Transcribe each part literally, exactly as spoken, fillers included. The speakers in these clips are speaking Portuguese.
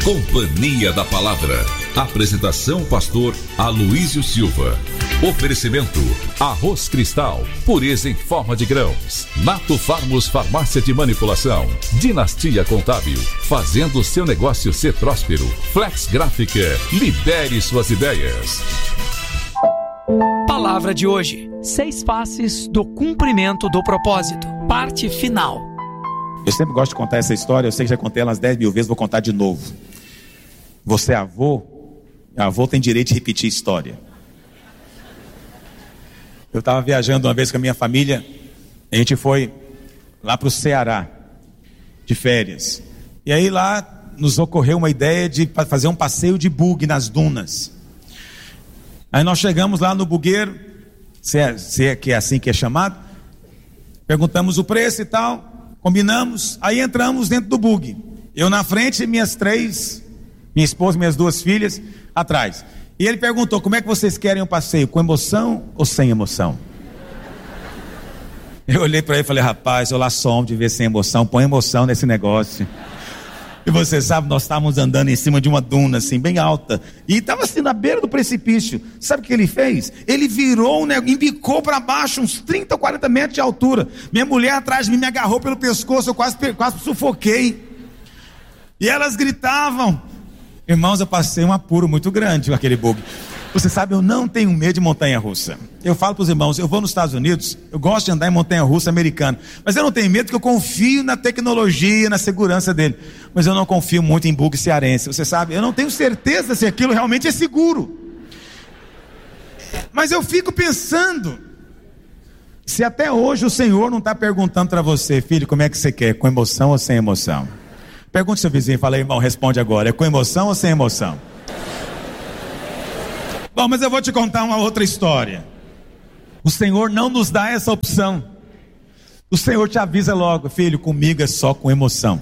Companhia da Palavra. Apresentação pastor Aloísio Silva. Oferecimento Arroz Cristal, pureza em forma de grãos. Nato Farmos Farmácia de Manipulação. Dinastia Contábil, fazendo o seu negócio ser próspero. Flex Gráfica, libere suas ideias. Palavra de hoje: seis faces do cumprimento do propósito. Parte final. Eu sempre gosto de contar essa história. Eu sei que já contei ela umas dez mil vezes, vou contar de novo. Você é avô, avô tem direito de repetir história. Eu estava viajando uma vez com a minha família. A gente foi lá para o Ceará de férias. E aí lá nos ocorreu uma ideia de fazer um passeio de bug nas dunas. Aí nós chegamos lá no bugueiro, se é, se é que é assim que é chamado. Perguntamos o preço e tal, combinamos. Aí entramos dentro do bug. Eu na frente e minhas três, minha esposa e minhas duas filhas atrás. E ele perguntou: como é que vocês querem o passeio? Com emoção ou sem emoção? Eu olhei para ele e falei: rapaz, eu lá sou homem de ver sem emoção. Põe emoção nesse negócio. E você sabe, nós estávamos andando em cima de uma duna assim, bem alta. E estava assim na beira do precipício. Sabe o que ele fez? Ele virou, né, embicou para baixo, uns trinta ou quarenta metros de altura. Minha mulher atrás de mim me agarrou pelo pescoço, eu quase, quase sufoquei. E elas gritavam. Irmãos, eu passei um apuro muito grande com aquele bug. Você sabe, eu não tenho medo de montanha-russa. Eu falo para os irmãos, eu vou nos Estados Unidos, eu gosto de andar em montanha-russa americana, mas eu não tenho medo porque eu confio na tecnologia, na segurança dele. Mas eu não confio muito em bug cearense. Você sabe, eu não tenho certeza se aquilo realmente é seguro. Mas eu fico pensando, se até hoje o Senhor não está perguntando para você: filho, como é que você quer? Com emoção ou sem emoção? Pergunte ao seu vizinho, fala: irmão, responde agora, é com emoção ou sem emoção? Bom, mas eu vou te contar uma outra história. O Senhor não nos dá essa opção. O Senhor te avisa logo: filho, comigo é só com emoção.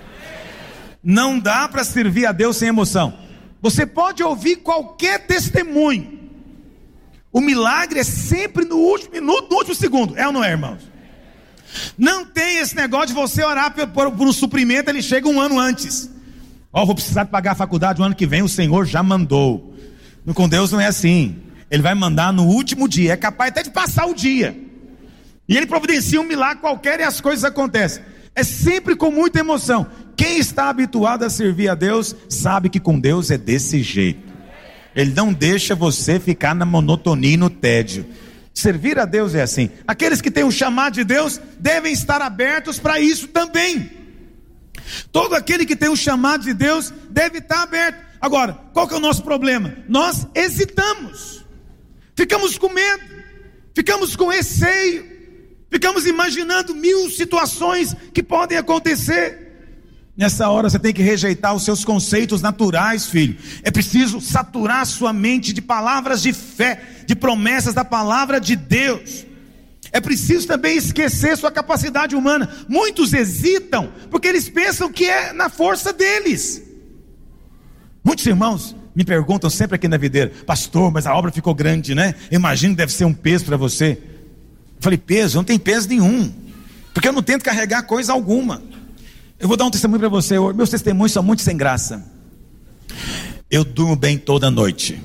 Não dá para servir a Deus sem emoção. Você pode ouvir qualquer testemunho. O milagre é sempre no último minuto, no último segundo. É ou não é, irmãos? Não tem esse negócio de você orar por, por, por um suprimento, ele chega um ano antes. Ó, oh, vou precisar de pagar a faculdade o ano que vem, o Senhor já mandou. Com Deus não é assim. Ele vai mandar no último dia. É capaz até de passar o dia. E ele providencia um milagre qualquer e as coisas acontecem. É sempre com muita emoção. Quem está habituado a servir a Deus sabe que com Deus é desse jeito. Ele não deixa você ficar na monotonia e no tédio. Servir a Deus é assim. Aqueles que têm o chamado de Deus devem estar abertos para isso também. Todo aquele que tem o chamado de Deus deve estar aberto. Agora, qual que é o nosso problema? Nós hesitamos, ficamos com medo, ficamos com receio, ficamos imaginando mil situações que podem acontecer. Nessa hora você tem que rejeitar os seus conceitos naturais, filho. É preciso saturar sua mente de palavras de fé, de promessas da palavra de Deus. É preciso também esquecer sua capacidade humana. Muitos hesitam porque eles pensam que é na força deles. Muitos irmãos me perguntam sempre aqui na videira: pastor, mas a obra ficou grande, né? Imagino que deve ser um peso para você. Eu falei: peso? Não tem peso nenhum, porque eu não tento carregar coisa alguma. Eu vou dar um testemunho para você. Meus testemunhos são muito sem graça. Eu durmo bem toda noite,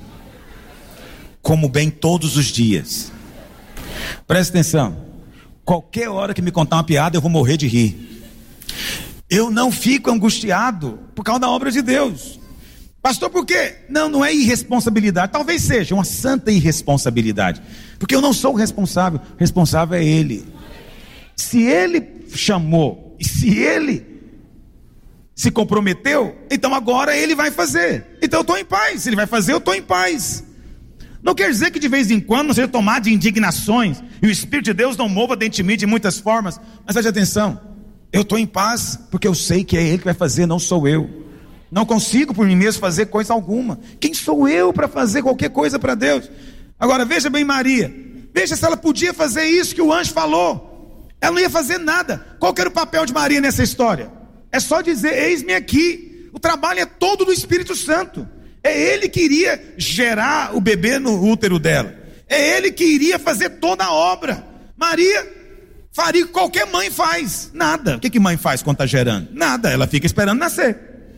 como bem todos os dias. Presta atenção, qualquer hora que me contar uma piada eu vou morrer de rir. Eu não fico angustiado por causa da obra de Deus. Pastor, por quê? Não, não é irresponsabilidade. Talvez seja uma santa irresponsabilidade, porque eu não sou o responsável. O responsável é Ele. Se Ele chamou e se Ele se comprometeu, então agora Ele vai fazer. Então eu estou em paz. Se Ele vai fazer, eu estou em paz. Não quer dizer que de vez em quando não seja tomado de indignações e o Espírito de Deus não mova dentro de mim de muitas formas. Mas preste atenção, eu estou em paz porque eu sei que é Ele que vai fazer, não sou eu. Não consigo por mim mesmo fazer coisa alguma. Quem sou eu para fazer qualquer coisa para Deus? Agora veja bem Maria. Veja se ela podia fazer isso que o anjo falou. Ela não ia fazer nada. Qual que era o papel de Maria nessa história? É só dizer: eis-me aqui. O trabalho é todo do Espírito Santo. É Ele que iria gerar o bebê no útero dela. É Ele que iria fazer toda a obra. Maria faria o que qualquer mãe faz. Nada. O que que mãe faz quando está gerando? Nada. Ela fica esperando nascer.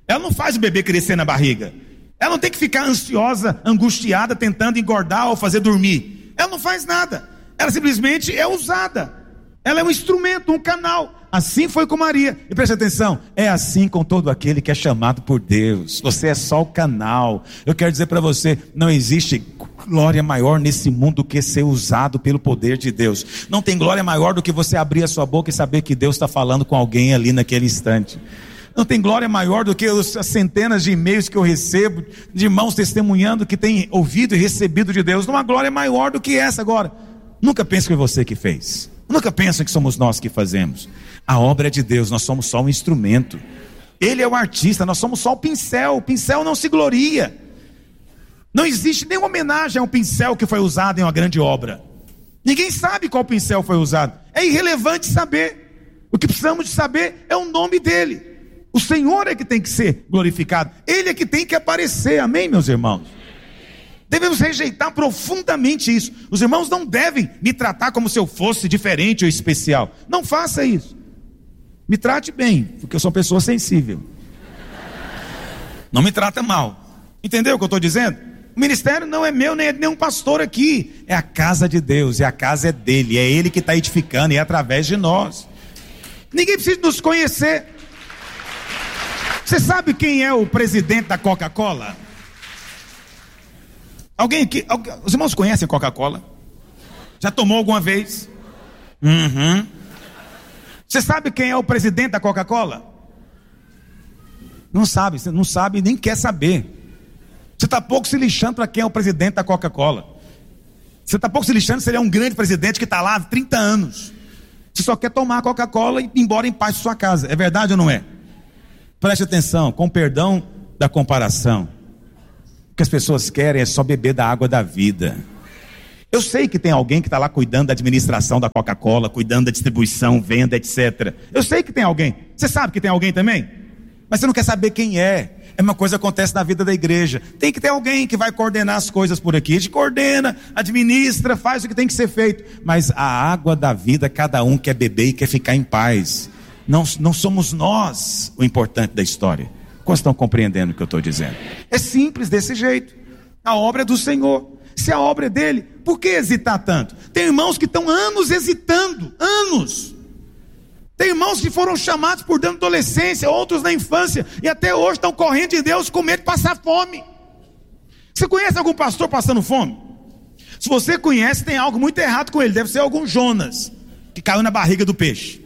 Ela não faz o bebê crescer na barriga. Ela não tem que ficar ansiosa, angustiada, tentando engordar ou fazer dormir. Ela não faz nada. Ela simplesmente é usada. Ela é um instrumento, um canal. Assim foi com Maria. E preste atenção, é assim com todo aquele que é chamado por Deus. Você é só o canal. Eu quero dizer para você, não existe glória maior nesse mundo do que ser usado pelo poder de Deus. Não tem glória maior do que você abrir a sua boca e saber que Deus está falando com alguém ali naquele instante. Não tem glória maior do que as centenas de e-mails que eu recebo, de irmãos testemunhando que têm ouvido e recebido de Deus. Não há glória maior do que essa. Agora, nunca pense que foi você que fez. Nunca pense que somos nós que fazemos. A obra é de Deus, nós somos só um instrumento. Ele é o artista, nós somos só o pincel. O pincel não se gloria. Não existe nenhuma homenagem a um pincel que foi usado em uma grande obra. Ninguém sabe qual pincel foi usado. É irrelevante saber. O que precisamos de saber é o nome dele. O Senhor é que tem que ser glorificado. Ele é que tem que aparecer. Amém, meus irmãos? Devemos rejeitar profundamente isso. Os irmãos não devem me tratar como se eu fosse diferente ou especial. Não faça isso. Me trate bem, porque eu sou uma pessoa sensível. Não me trata mal. Entendeu o que eu estou dizendo? O ministério não é meu, nem é de nenhum pastor aqui. É a casa de Deus, e a casa é dele. É ele que está edificando, e é através de nós. Ninguém precisa nos conhecer. Você sabe quem é o presidente da Coca-Cola? Alguém aqui, os irmãos conhecem Coca-Cola? Já tomou alguma vez? Uhum. Você sabe quem é o presidente da Coca-Cola? Não sabe, você não sabe nem quer saber. Você está pouco se lixando para quem é o presidente da Coca-Cola. Você está pouco se lixando se ele é um grande presidente que está lá há trinta anos. Você só quer tomar a Coca-Cola e ir embora em paz para sua casa. É verdade ou não é? Preste atenção, com perdão da comparação. O que as pessoas querem é só beber da água da vida. Eu sei que tem alguém que está lá cuidando da administração da Coca-Cola, cuidando da distribuição, venda, etcétera. Eu sei que tem alguém. Você sabe que tem alguém também? Mas você não quer saber quem é. É uma coisa que acontece na vida da igreja. Tem que ter alguém que vai coordenar as coisas por aqui. A gente coordena, administra, faz o que tem que ser feito. Mas a água da vida, cada um quer beber e quer ficar em paz. Não, não somos nós o importante da história. Como estão compreendendo o que eu estou dizendo? É simples desse jeito. A obra é do Senhor. Se a obra é dele, por que hesitar tanto? Tem irmãos que estão anos hesitando, anos. Tem irmãos que foram chamados por dentro da adolescência, outros na infância, e até hoje estão correndo de Deus com medo de passar fome. Você conhece algum pastor passando fome? Se você conhece, tem algo muito errado com ele. Deve ser algum Jonas, que caiu na barriga do peixe.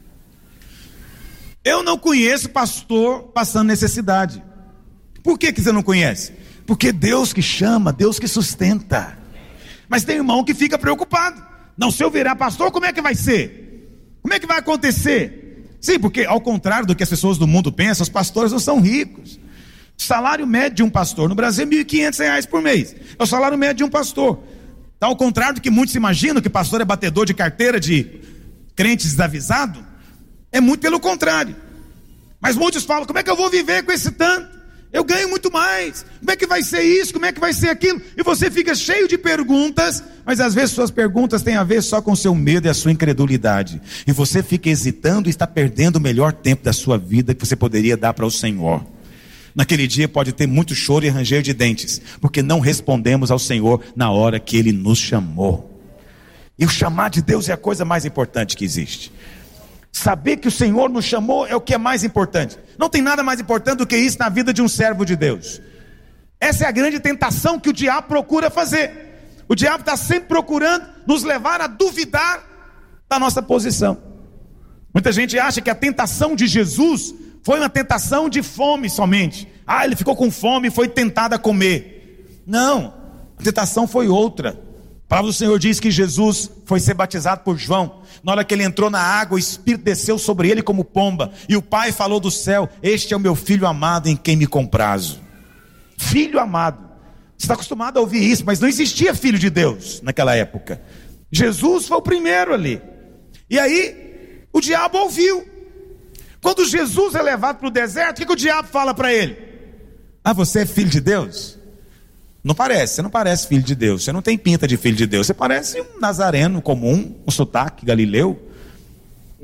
Eu não conheço pastor passando necessidade. Por que que você não conhece? Porque Deus que chama, Deus que sustenta. Mas tem irmão que fica preocupado. Não, se eu virar pastor, como é que vai ser? Como é que vai acontecer? Sim, porque ao contrário do que as pessoas do mundo pensam, os pastores não são ricos. O salário médio de um pastor no Brasil é mil e quinhentos reais por mês. É o salário médio de um pastor. Então, ao contrário do que muitos imaginam, que pastor é batedor de carteira de crentes desavisados, é muito pelo contrário. Mas muitos falam, como é que eu vou viver com esse tanto? Eu ganho muito mais. Como é que vai ser isso? Como é que vai ser aquilo? E você fica cheio de perguntas, mas às vezes suas perguntas têm a ver só com o seu medo e a sua incredulidade. E você fica hesitando e está perdendo o melhor tempo da sua vida que você poderia dar para o Senhor. Naquele dia pode ter muito choro e ranger de dentes, porque não respondemos ao Senhor na hora que Ele nos chamou. E o chamar de Deus é a coisa mais importante que existe. Saber que o Senhor nos chamou é o que é mais importante. Não tem nada mais importante do que isso na vida de um servo de Deus. Essa é a grande tentação que o diabo procura fazer. O diabo está sempre procurando nos levar a duvidar da nossa posição. Muita gente acha que a tentação de Jesus foi uma tentação de fome somente. Ah, ele ficou com fome e foi tentado a comer. Não, a tentação foi outra. A palavra do Senhor diz que Jesus foi ser batizado por João. Na hora que ele entrou na água, o Espírito desceu sobre ele como pomba. E o Pai falou do céu, este é o meu filho amado em quem me comprazo. Filho amado. Você está acostumado a ouvir isso, mas não existia filho de Deus naquela época. Jesus foi o primeiro ali. E aí, o diabo ouviu. Quando Jesus é levado para o deserto, o que, que o diabo fala para ele? Ah, você é filho de Deus? Não parece, você não parece filho de Deus. Você não tem pinta de filho de Deus. Você parece um nazareno comum, um sotaque galileu.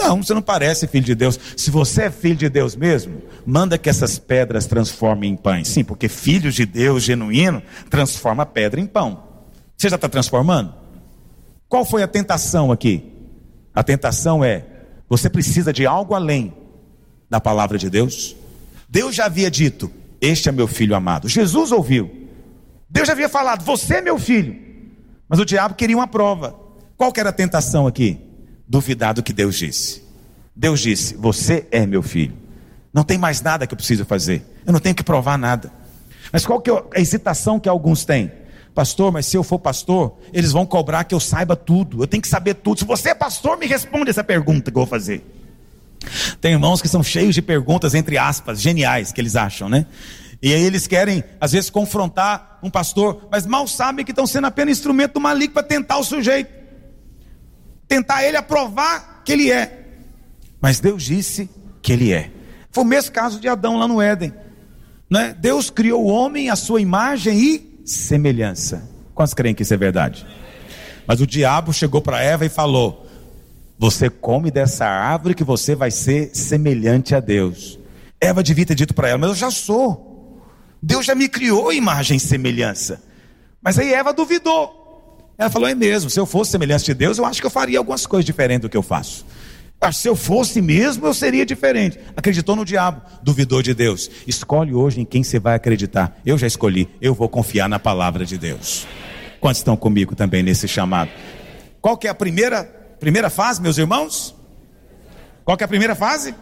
Não, você não parece filho de Deus. Se você é filho de Deus mesmo, manda que essas pedras transformem em pães. Sim, porque filhos de Deus genuíno transforma pedra em pão. Você já está transformando? Qual foi a tentação aqui? A tentação é, você precisa de algo além da palavra de Deus. Deus já havia dito, este é meu filho amado. Jesus ouviu. Deus já havia falado, você é meu filho. Mas o diabo queria uma prova. Qual que era a tentação aqui? Duvidar do que Deus disse. Deus disse, você é meu filho. Não tem mais nada que eu preciso fazer. Eu não tenho que provar nada. Mas qual que é a hesitação que alguns têm? Pastor, mas se eu for pastor, eles vão cobrar que eu saiba tudo. Eu tenho que saber tudo. Se você é pastor, me responde essa pergunta que eu vou fazer. Tem irmãos que são cheios de perguntas, entre aspas, geniais, que eles acham, né? E aí eles querem, às vezes, confrontar um pastor, mas mal sabem que estão sendo apenas instrumento do maligno para tentar o sujeito. Tentar ele aprovar que ele é. Mas Deus disse que ele é. Foi o mesmo caso de Adão lá no Éden, né? Deus criou o homem à sua imagem e semelhança. Quantos creem que isso é verdade? Mas o diabo chegou para Eva e falou, você come dessa árvore que você vai ser semelhante a Deus. Eva devia ter dito para ela, mas eu já sou. Deus já me criou a imagem e semelhança. Mas aí Eva duvidou. Ela falou, é mesmo, se eu fosse semelhante de Deus, eu acho que eu faria algumas coisas diferentes do que eu faço. Mas se eu fosse mesmo, eu seria diferente. Acreditou no diabo, duvidou de Deus. Escolhe hoje em quem você vai acreditar. Eu já escolhi, eu vou confiar na palavra de Deus. Quantos estão comigo também nesse chamado? Qual que é a primeira, primeira fase, meus irmãos? Qual que é a primeira fase?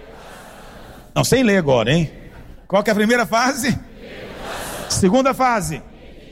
Não, sem ler agora, hein? Qual que é a primeira fase? Segunda fase.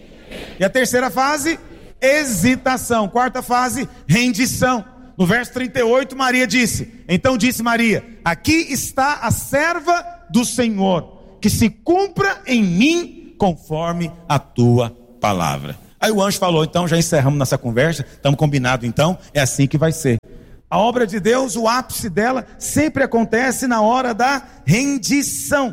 E a terceira fase? Hesitação. Quarta fase, rendição. No verso trinta e oito, Maria disse, então disse Maria, aqui está a serva do Senhor, que se cumpra em mim conforme a tua palavra. Aí o anjo falou, então já encerramos nossa conversa, estamos combinados então, é assim que vai ser. A obra de Deus, o ápice dela, sempre acontece na hora da rendição.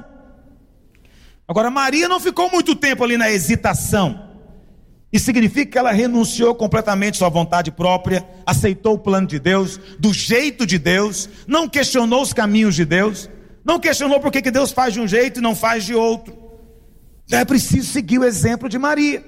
Agora Maria não ficou muito tempo ali na hesitação. Isso significa que ela renunciou completamente sua vontade própria, aceitou o plano de Deus, do jeito de Deus, não questionou os caminhos de Deus, não questionou por que que Deus faz de um jeito e não faz de outro. Então é preciso seguir o exemplo de Maria.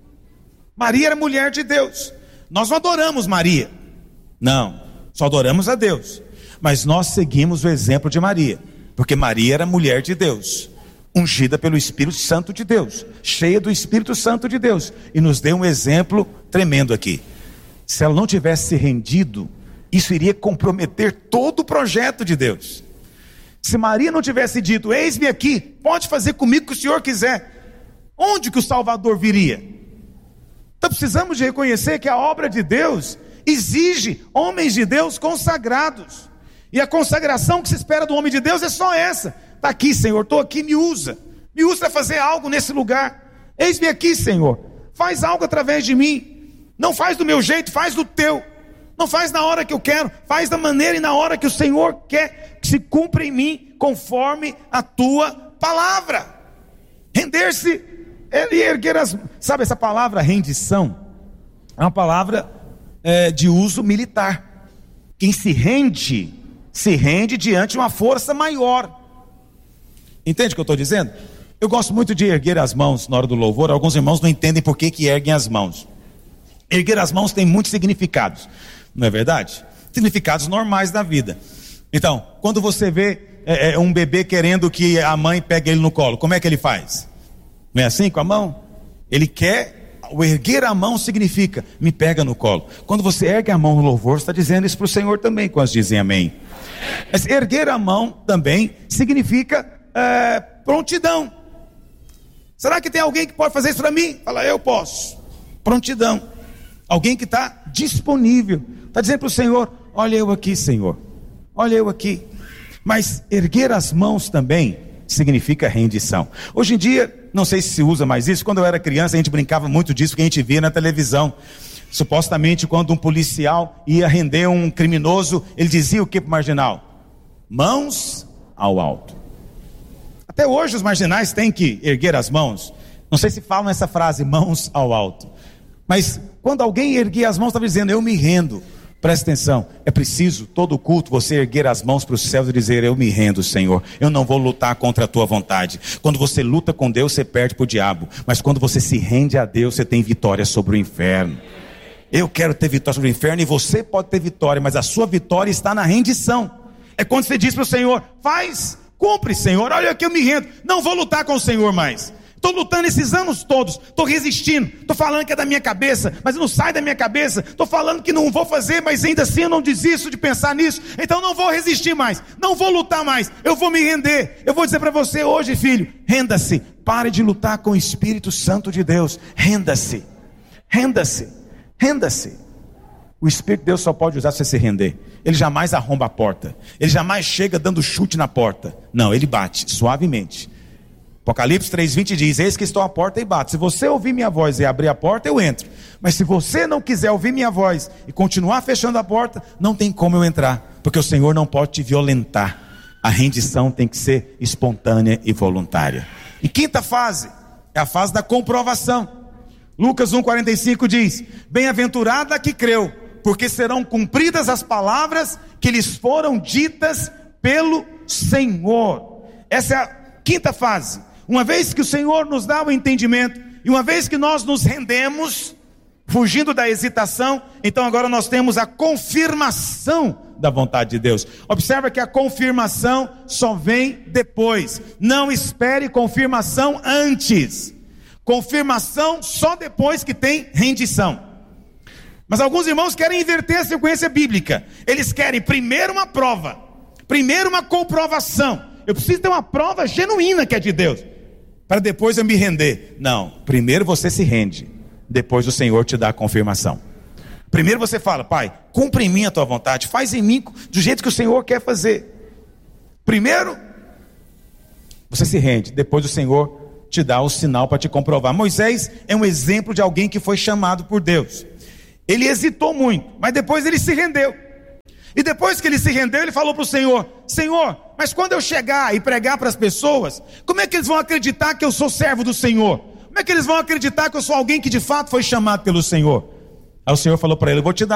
Maria era mulher de Deus. Nós não adoramos Maria, não, só adoramos a Deus, mas nós seguimos o exemplo de Maria, porque Maria era mulher de Deus, ungida pelo Espírito Santo de Deus, cheia do Espírito Santo de Deus, e nos deu um exemplo tremendo aqui. Se ela não tivesse se rendido, isso iria comprometer todo o projeto de Deus. Se Maria não tivesse dito, eis-me aqui, pode fazer comigo o que o Senhor quiser, onde que o Salvador viria? Então precisamos de reconhecer que a obra de Deus exige homens de Deus consagrados, e a consagração que se espera do homem de Deus é só essa. Está aqui, Senhor, estou aqui, me usa. Me usa para fazer algo nesse lugar. Eis-me aqui, Senhor. Faz algo através de mim. Não faz do meu jeito, faz do teu. Não faz na hora que eu quero, faz da maneira e na hora que o Senhor quer que se cumpra em mim, conforme a tua palavra. Render-se, ele erguer as... Sabe essa palavra rendição? É uma palavra é, de uso militar. Quem se rende, se rende diante de uma força maior. Entende o que eu estou dizendo? Eu gosto muito de erguer as mãos na hora do louvor. Alguns irmãos não entendem por que que erguem as mãos. Erguer as mãos tem muitos significados, não é verdade? Significados normais da vida. Então, quando você vê é, é, um bebê querendo que a mãe pegue ele no colo, como é que ele faz? Não é assim com a mão? Ele quer, o erguer a mão significa, me pega no colo. Quando você ergue a mão no louvor, você está dizendo isso para o Senhor também, quando dizem amém. Mas erguer a mão também significa É, prontidão. Será que tem alguém que pode fazer isso para mim? Fala, eu posso. Prontidão. Alguém que está disponível, está dizendo para o Senhor, olha eu aqui, Senhor, olha eu aqui. Mas erguer as mãos também significa rendição. Hoje em dia, não sei se se usa mais isso. Quando eu era criança, a gente brincava muito disso, que a gente via na televisão. Supostamente, quando um policial ia render um criminoso, ele dizia o que para o marginal? Mãos ao alto. Até hoje os marginais têm que erguer as mãos. Não sei se falam essa frase, mãos ao alto. Mas quando alguém erguia as mãos, estava dizendo, eu me rendo. Presta atenção, é preciso todo culto você erguer as mãos para os céus e dizer: eu me rendo, Senhor, eu não vou lutar contra a tua vontade. Quando você luta com Deus, você perde para o diabo, mas quando você se rende a Deus, você tem vitória sobre o inferno. Eu quero ter vitória sobre o inferno, e você pode ter vitória, mas a sua vitória está na rendição. É quando você diz para o Senhor: faz, cumpre, Senhor, olha que eu me rendo, não vou lutar com o Senhor mais. Estou lutando esses anos todos, estou resistindo, estou falando que é da minha cabeça, mas não sai da minha cabeça, estou falando que não vou fazer, mas ainda assim eu não desisto de pensar nisso, então não vou resistir mais, não vou lutar mais, eu vou me render. Eu vou dizer para você hoje, filho, renda-se, pare de lutar com o Espírito Santo de Deus, renda-se, renda-se, renda-se. O Espírito de Deus só pode usar se você se render. Ele jamais arromba a porta, ele jamais chega dando chute na porta, não, ele bate suavemente. Apocalipse três, vinte diz: eis que estou à porta e bato. Se você ouvir minha voz e abrir a porta, eu entro. Mas se você não quiser ouvir minha voz e continuar fechando a porta, não tem como eu entrar, porque o Senhor não pode te violentar. A rendição tem que ser espontânea e voluntária. E quinta fase é a fase da comprovação. Lucas um, quarenta e cinco diz: bem-aventurada a que creu, porque serão cumpridas as palavras que lhes foram ditas pelo Senhor. Essa é a quinta fase. Uma vez que o Senhor nos dá o entendimento, e uma vez que nós nos rendemos, fugindo da hesitação, então agora nós temos a confirmação da vontade de Deus. Observa que a confirmação só vem depois. Não espere confirmação antes. Confirmação só depois que tem rendição. Mas alguns irmãos querem inverter a sequência bíblica. Eles querem primeiro uma prova, primeiro uma comprovação. Eu preciso ter uma prova genuína que é de Deus, para depois eu me render. Não, primeiro você se rende, depois o Senhor te dá a confirmação. Primeiro você fala: Pai, cumpre em mim a tua vontade, faz em mim do jeito que o Senhor quer fazer. Primeiro você se rende, depois o Senhor te dá o sinal para te comprovar. Moisés é um exemplo de alguém que foi chamado por Deus. Ele hesitou muito, mas depois ele se rendeu. E depois que ele se rendeu, ele falou para o Senhor: Senhor, mas quando eu chegar e pregar para as pessoas, como é que eles vão acreditar que eu sou servo do Senhor? Como é que eles vão acreditar que eu sou alguém que de fato foi chamado pelo Senhor? Aí o Senhor falou para ele: eu vou te dar